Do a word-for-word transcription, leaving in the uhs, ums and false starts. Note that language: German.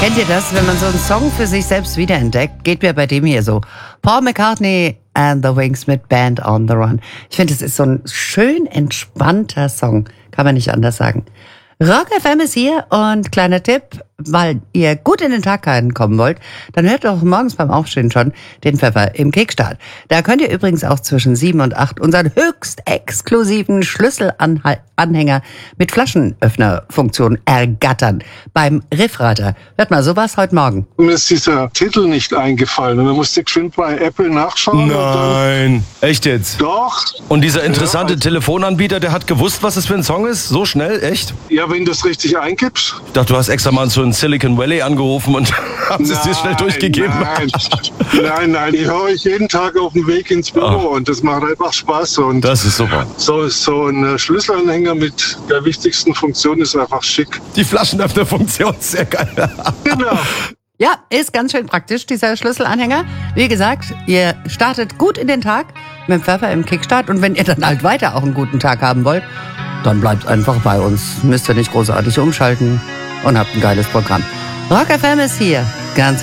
Kennt ihr das, wenn man so einen Song für sich selbst wiederentdeckt? Geht mir bei dem hier so. Paul McCartney and the Wings mit Band on the Run. Ich finde, es ist so ein schön entspannter Song. Kann man nicht anders sagen. Rock F M ist hier und kleiner Tipp, weil ihr gut in den Tag kommen wollt, dann hört doch morgens beim Aufstehen schon den Pfeffer im Kickstart. Da könnt ihr übrigens auch zwischen sieben und acht unseren höchst exklusiven Schlüsselanhänger mit Flaschenöffnerfunktion ergattern beim Riffrater. Hört mal, sowas heute Morgen. Mir ist dieser Titel nicht eingefallen und dann musste ich geschwind bei Apple nachschauen. Nein, echt jetzt? Doch. Und dieser interessante Ja. Telefonanbieter, der hat gewusst, was es für ein Song ist? So schnell? Echt? Ja, wenn du es richtig eingibst. Ich dachte, du hast extra mal so in Silicon Valley angerufen und haben es dir schnell durchgegeben. Nein, nein, nein. Die höre ich jeden Tag auf dem Weg ins Büro Ah. und das macht einfach Spaß. Und Das ist super. so, so ein Schlüsselanhänger mit der wichtigsten Funktion ist einfach schick. Die Flaschenöffnerfunktion, sehr geil. Genau. Ja, ist ganz schön praktisch, dieser Schlüsselanhänger. Wie gesagt, ihr startet gut in den Tag mit dem Pfeffer im Kickstart und wenn ihr dann halt weiter auch einen guten Tag haben wollt, dann bleibt einfach bei uns. Müsst ihr nicht großartig umschalten und habt ein geiles Programm. Rock F M ist hier, ganz